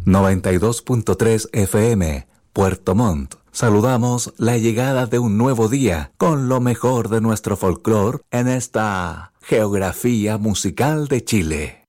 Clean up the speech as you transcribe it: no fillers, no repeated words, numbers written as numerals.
92.3 FM, Puerto Montt. Saludamos la llegada de un nuevo día con lo mejor de nuestro folclore en esta geografía musical de Chile.